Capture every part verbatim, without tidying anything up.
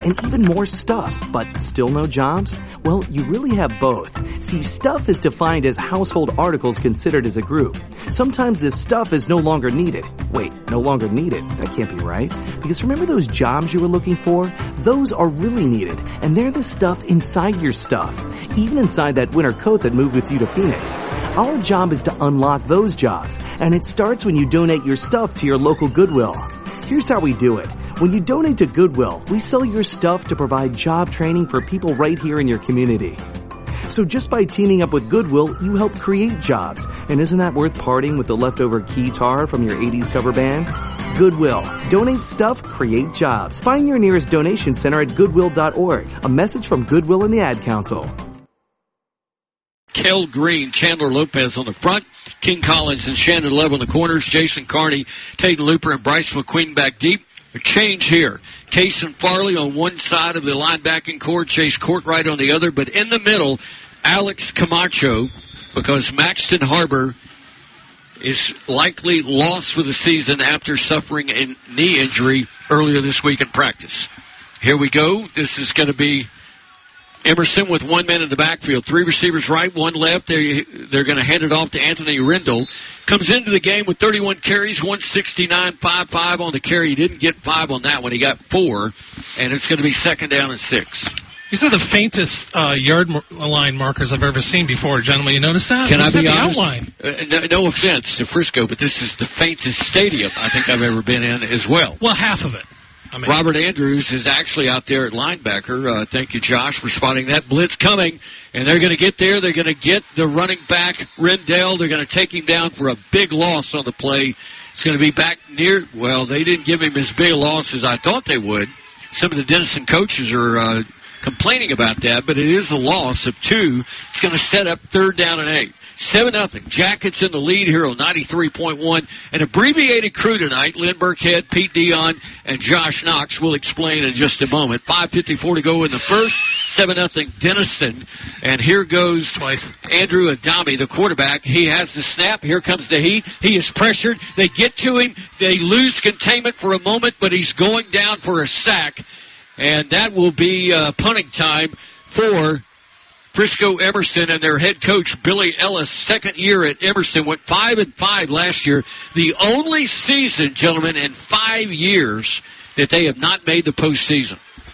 and even more stuff, but still no jobs? Well, you really have both. See, stuff is defined as household articles considered as a group. Sometimes this stuff is no longer needed. Wait, no longer needed? That can't be right. Because remember those jobs you were looking for? Those are really needed, and they're the stuff inside your stuff. Even inside that winter coat that moved with you to Phoenix. Our job is to unlock those jobs, and it starts when you donate your stuff to your local Goodwill. Here's how we do it. When you donate to Goodwill, we sell your stuff to provide job training for people right here in your community. So just by teaming up with Goodwill, you help create jobs. And isn't that worth parting with the leftover guitar from your eighties cover band? Goodwill. Donate stuff, create jobs. Find your nearest donation center at goodwill dot org. A message from Goodwill and the Ad Council. Kel Green, Chandler Lopez on the front, King Collins and Shannon Love on the corners, Jason Carney, Taden Looper, and Bryce McQueen back deep. A change here. Case and Farley on one side of the linebacking core, Chase Courtright on the other, but in the middle, Alex Camacho, because Maxton Harbor is likely lost for the season after suffering a knee injury earlier this week in practice. Here we go. This is going to be Emerson with one man in the backfield. Three receivers right, one left. They, they're going to hand it off to Anthony Rendell. Comes into the game with thirty-one carries, one sixty-nine, five five on the carry. He didn't get five on that one. He got four, and it's going to be second down and six. These are the faintest uh, yard line markers I've ever seen before, gentlemen. You notice that? Can I be the honest? Outline? Uh, no, no offense to Frisco, but this is the faintest stadium I think I've ever been in as well. Well, half of it. I mean, Robert Andrews is actually out there at linebacker. Uh, thank you, Josh, for spotting that blitz coming. And they're going to get there. They're going to get the running back, Rendell. They're going to take him down for a big loss on the play. It's going to be back near, well, they didn't give him as big a loss as I thought they would. Some of the Denison coaches are uh, complaining about that, but it is a loss of two. It's going to set up third down and eight. seven nothing. Jackets in the lead here on ninety-three point one. An abbreviated crew tonight. Lynn Burkhead, Pete Dion, and Josh Knox will explain in just a moment. five fifty-four to go in the first. seven nothing Denison. And here goes Twice. Andrew Adami, the quarterback. He has the snap. Here comes the he. He is pressured. They get to him. They lose containment for a moment, but he's going down for a sack. And that will be uh, punting time for Frisco Emerson and their head coach, Billy Ellis, second year at Emerson, went five and five last year. The only season, gentlemen, in five years that they have not made the postseason.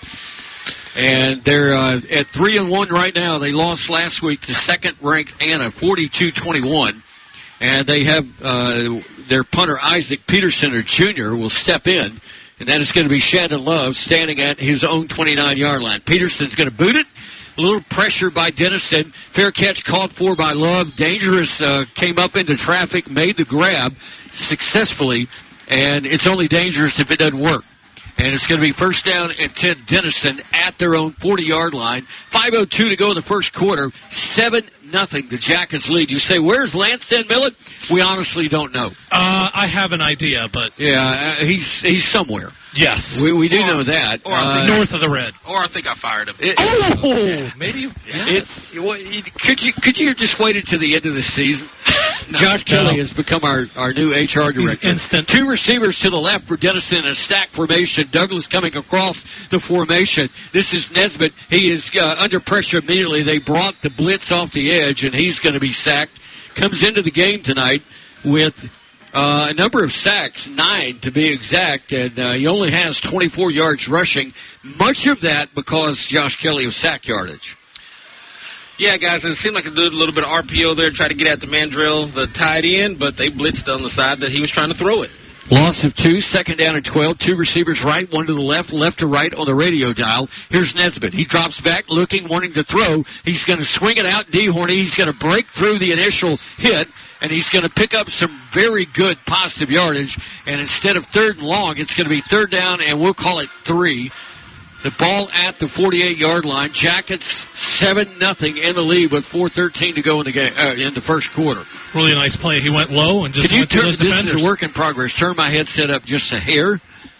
And they're uh, at three and one right now. They lost last week to second-ranked Anna, forty-two twenty-one. And they have uh, their punter, Isaac Peterson, or Junior, will step in. And that is going to be Shannon Love standing at his own twenty-nine-yard line. Peterson's going to boot it. A little pressure by Denison. Fair catch called for by Love. Dangerous uh, came up into traffic, made the grab successfully, and it's only dangerous if it doesn't work. And it's going to be first down and ten Denison at their own forty-yard line. five oh two to go in the first quarter. seven nothing the Jackets lead. You say, where's Lance Van Millet? We honestly don't know. Uh, I have an idea, but... Yeah, uh, he's he's somewhere. Yes. We, we do or, know that. Or uh, north of the red. Or I think I fired him. It, oh! Maybe. Yes. It's, could you could you have just waited to the end of the season? No, Josh Kelly no. has become our, our new H R director. He's instant. Two receivers to the left for Denison in a stack formation. Douglas coming across the formation. This is Nesbitt. He is uh, under pressure immediately. They brought the blitz off the edge, and he's going to be sacked. Comes into the game tonight with uh, a number of sacks, nine to be exact, and uh, he only has twenty-four yards rushing. Much of that because Josh Kelly of sack yardage. Yeah, guys, it seemed like they did a little bit of R P O there, tried to get at the Mandrill, the tight end, but they blitzed on the side that he was trying to throw it. Loss of two, second down and twelve. Two receivers right, one to the left, left to right on the radio dial. Here's Nesbitt. He drops back, looking, wanting to throw. He's going to swing it out, D-Horny. He's going to break through the initial hit, and he's going to pick up some very good positive yardage. And instead of third and long, it's going to be third down, and we'll call it three. The ball at the forty-eight-yard line. Jackets seven nothing in the lead with four thirteen to go in the game uh, in the first quarter. Really nice play. He went low and just Can you went turn, to those this defenders. is a work in progress. Turn my headset up just a hair.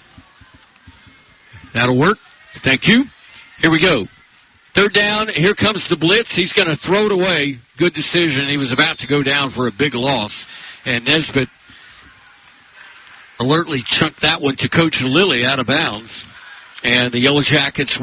That'll work. Thank you. Here we go. Third down. Here comes the blitz. He's going to throw it away. Good decision. He was about to go down for a big loss. And Nesbitt alertly chunked that one to Coach Lilly out of bounds. And the Yellow Jackets